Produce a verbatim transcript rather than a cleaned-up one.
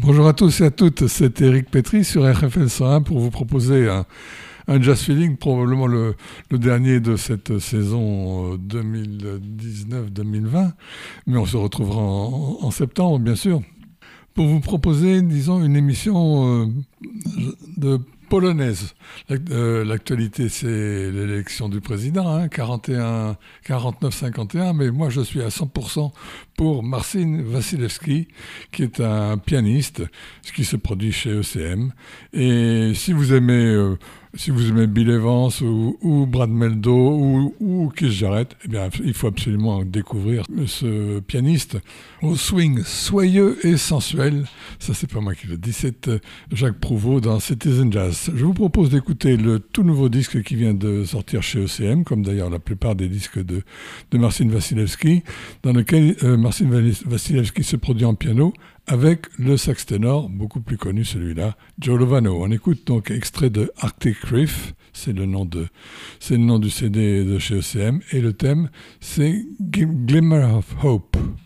Bonjour à tous et à toutes, c'est Eric Pétry sur R F L cent un pour vous proposer un, un Jazz Feeling, probablement le, le dernier de cette saison deux mille dix-neuf deux mille vingt, mais on se retrouvera en, en septembre bien sûr, pour vous proposer, disons, une émission euh, de polonaise. L'actualité, c'est l'élection du président, hein, quarante et un, quarante-neuf cinquante et un, mais moi je suis à cent pour cent pour Marcin Wasilewski, qui est un pianiste, ce qui se produit chez E C M. Et si vous aimez, euh, si vous aimez Bill Evans ou, ou Brad Mehldau ou, ou Keith Jarrett, eh bien, il faut absolument découvrir ce pianiste au swing soyeux et sensuel. Ça, c'est pas moi qui le dis, c'est Jacques Prouvost dans Citizen Jazz. Je vous propose d'écouter le tout nouveau disque qui vient de sortir chez E C M, comme d'ailleurs la plupart des disques de, de Marcin Wasilewski, dans lequel euh, Marcin Wasilewski se produit en piano avec le sax ténor, beaucoup plus connu celui-là, Joe Lovano. On écoute donc extrait de Arctic Reef, c'est le nom de, c'est le nom du C D de chez E C M, et le thème c'est Glimmer of Hope.